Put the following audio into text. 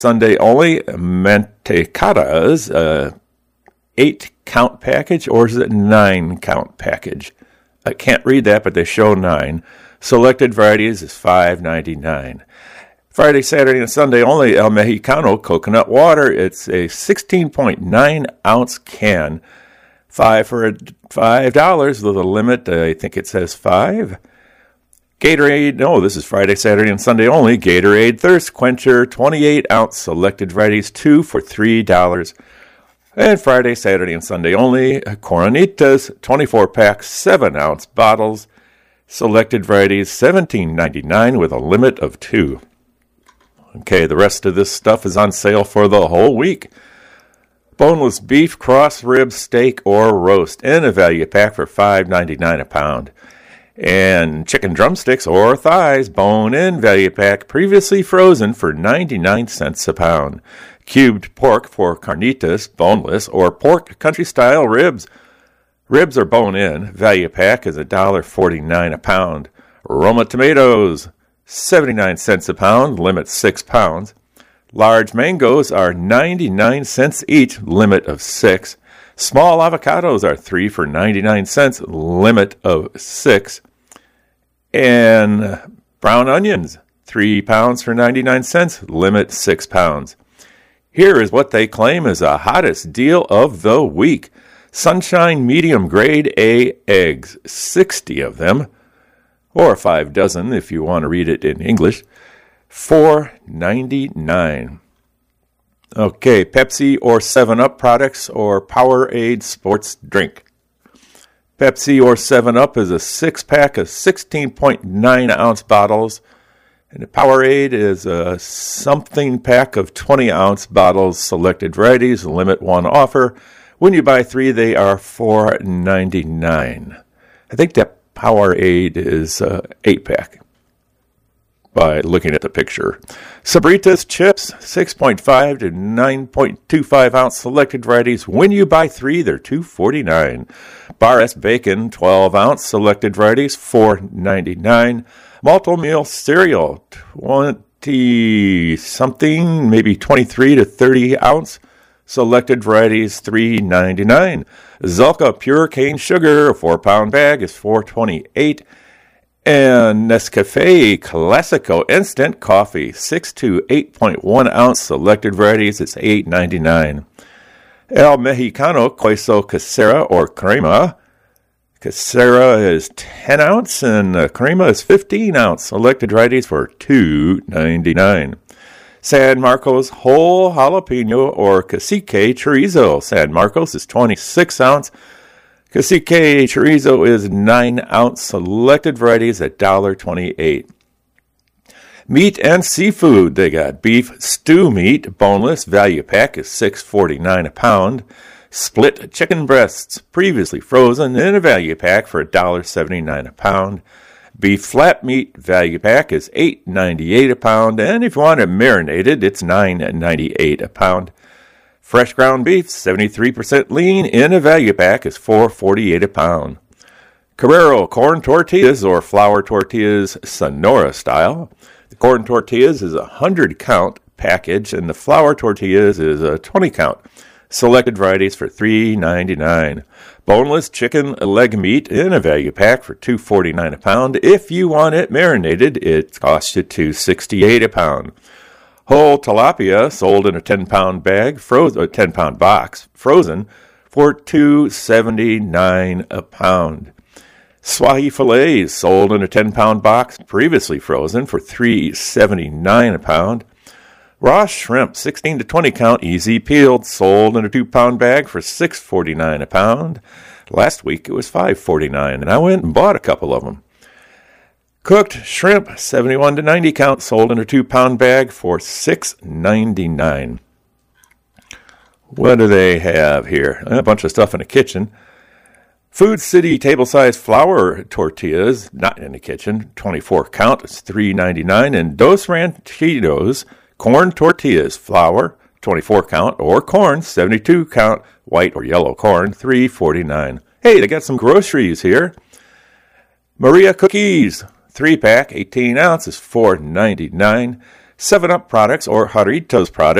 Sunday only, Mantecadas, 8-count package, or is it 9-count package? I can't read that, but they show 9. Selected varieties is $5.99. Friday, Saturday, and Sunday only, El Mexicano coconut water. It's a 16.9-ounce can. $5 with a limit. I think it says 5. Gatorade, this is Friday, Saturday, and Sunday only. Gatorade Thirst Quencher, 28-ounce selected varieties, 2 for $3. And Friday, Saturday, and Sunday only. Coronitas, 24-pack, 7-ounce bottles, selected varieties, $17.99 with a limit of 2. Okay, the rest of this stuff is on sale for the whole week. Boneless beef, cross rib, steak, or roast in a value pack for $5.99 a pound. And chicken drumsticks or thighs, bone-in value pack, previously frozen for 99 cents a pound. Cubed pork for carnitas, boneless, or pork country-style ribs. Ribs are bone-in. Value pack is $1.49 a pound. Roma tomatoes, 79 cents a pound, limit 6 pounds. Large mangoes are 99 cents each, limit of 6. Small avocados are 3 for 99 cents, limit of 6. And brown onions, 3 pounds for 99 cents, limit 6 pounds. Here is what they claim is the hottest deal of the week. Sunshine medium grade A eggs, 60 of them, or 5 dozen if you want to read it in English, $4.99. Okay, Pepsi or 7-Up products or Powerade sports drink. Pepsi or 7-Up is a 6-pack of 16.9-ounce bottles, and the Powerade is a something pack of 20-ounce bottles, selected varieties, limit 1 offer. When you buy 3, they are $4.99. I think that Powerade is 8-pack. By looking at the picture. Sabritas chips, 6.5 to 9.25 ounce selected varieties. When you buy 3, they're $2.49. Bar S bacon, 12 ounce selected varieties, $4.99. Malto meal cereal, 20 something, maybe 23 to 30 ounce selected varieties, $3.99. Zalka pure cane sugar, a 4-pound bag is $4.28. And Nescafe Classico Instant Coffee, 6 to 8.1 ounce selected varieties, it's $8.99. El Mexicano Queso Casera or Crema. Casera is 10 ounce and Crema is 15 ounce selected varieties for $2.99. San Marcos Whole Jalapeno or Cacique Chorizo. San Marcos is 26 ounce. Cacique chorizo is 9-ounce selected varieties at $1.28. Meat and seafood, they got beef stew meat, boneless, value pack is $6.49 a pound. Split chicken breasts, previously frozen, in a value pack for $1.79 a pound. Beef flat meat, value pack is $8.98 a pound, and if you want it marinated, it's $9.98 a pound. Fresh ground beef, 73% lean, in a value pack is $4.48 a pound. Carrero corn tortillas or flour tortillas, Sonora style. The corn tortillas is a 100-count package, and the flour tortillas is a 20-count. Selected varieties for $3.99. Boneless chicken leg meat in a value pack for $2.49 a pound. If you want it marinated, it costs you $2.68 a pound. Whole tilapia sold in a 10-pound bag, a 10-pound box, frozen for $2.79 a pound. Swahi fillets sold in a 10-pound box, previously frozen for $3.79 a pound. Raw shrimp, 16 to 20 count, easy peeled, sold in a 2-pound bag for $6.49 a pound. Last week it was $5.49, and I went and bought a couple of them. Cooked shrimp, 71 to 90 count, sold in a 2-pound bag for $6.99. What do they have here? A bunch of stuff in the kitchen. Food City table-sized flour tortillas, not in the kitchen, 24 count, it's $3.99. And Dos Ranchitos corn tortillas, flour, 24 count, or corn, 72 count, white or yellow corn, $3.49. Hey, they got some groceries here. Maria cookies, 3-pack, 18 ounces, $4.99. 7-Up products or Jarritos products